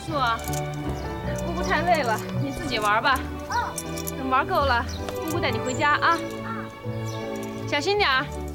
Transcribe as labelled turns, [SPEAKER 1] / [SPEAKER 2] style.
[SPEAKER 1] 素，姑姑太累了，你自己玩吧。等玩够了，姑姑带你回家啊。小心点儿。